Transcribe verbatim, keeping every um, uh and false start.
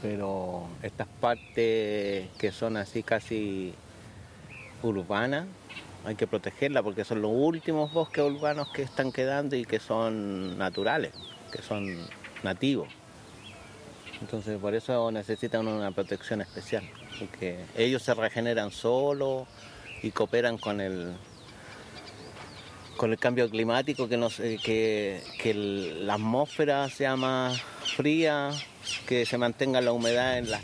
pero estas partes que son así casi urbanas, hay que protegerlas porque son los últimos bosques urbanos que están quedando y que son naturales, que son nativos. Entonces por eso necesitan una protección especial, porque ellos se regeneran solos y cooperan con el, con el cambio climático, que, nos, que, que el, la atmósfera sea más fría, que se mantenga la humedad en las